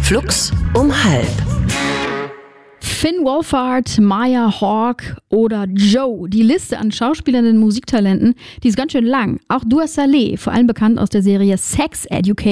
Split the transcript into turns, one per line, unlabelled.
Flux um 1/2.
Finn Wolfhard, Maya Hawke oder Joe. Die Liste an Schauspielern und Musiktalenten, die ist ganz schön lang. Auch Dua Saleh, vor allem bekannt aus der Serie Sex Education,